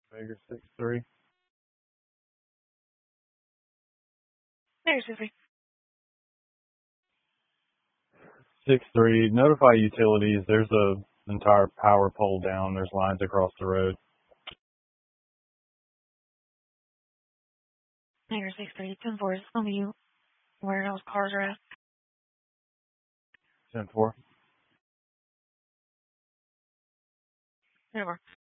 Figure 6-3. There's Susie. 6-3. Notify utilities. There's an entire power pole down. There's lines across the road. There's 6-3. 10-4. It's going to be where those cars are at. 10-4. There we are.